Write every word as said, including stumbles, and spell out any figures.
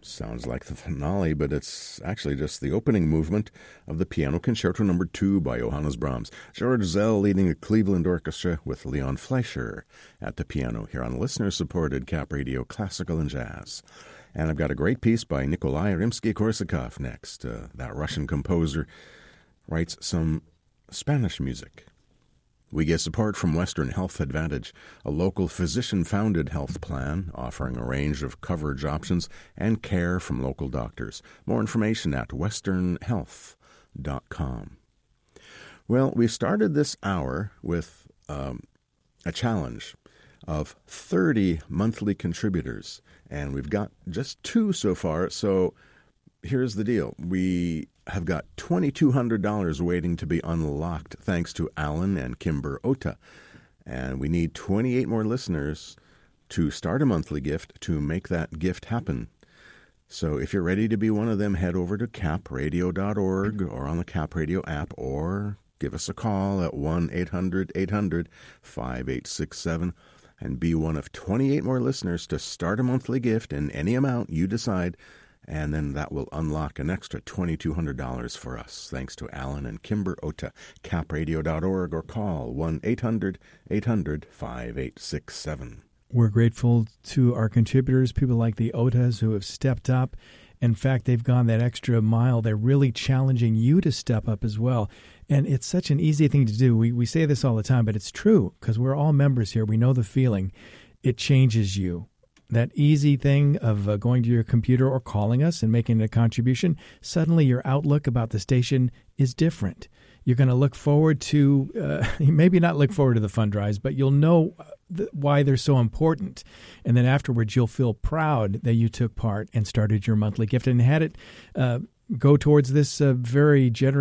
Sounds like the finale, but it's actually just the opening movement of the Piano Concerto Number Two by Johannes Brahms. George Zell leading a Cleveland Orchestra with Leon Fleischer at the piano here on listener-supported Cap Radio Classical and Jazz. And I've got a great piece by Nikolai Rimsky-Korsakov next. Uh, that Russian composer writes some Spanish music. We get support from Western Health Advantage, a local physician-founded health plan offering a range of coverage options and care from local doctors. More information at western health dot com. Well, we started this hour with um, a challenge of thirty monthly contributors, and we've got just two so far, so here's the deal. We have got two thousand two hundred dollars waiting to be unlocked thanks to Alan and Kimber Ota. And we need twenty-eight more listeners to start a monthly gift to make that gift happen. So if you're ready to be one of them, head over to cap radio dot org or on the Cap Radio app, or give us a call at one eight hundred eight hundred five eight six seven and be one of twenty-eight more listeners to start a monthly gift in any amount you decide. And then that will unlock an extra two thousand two hundred dollars for us, thanks to Alan and Kimber Ota. cap radio dot org or call one eight hundred eight hundred five eight six seven. We're grateful to our contributors, people like the Otas who have stepped up. In fact, they've gone that extra mile. They're really challenging you to step up as well. And it's such an easy thing to do. We, we say this all the time, but it's true because we're all members here. We know the feeling. It changes you. That easy thing of uh, going to your computer or calling us and making a contribution, suddenly your outlook about the station is different. You're going to look forward to, uh, maybe not look forward to the fund drives, but you'll know th- why they're so important. And then afterwards, you'll feel proud that you took part and started your monthly gift and had it uh, go towards this uh, very generous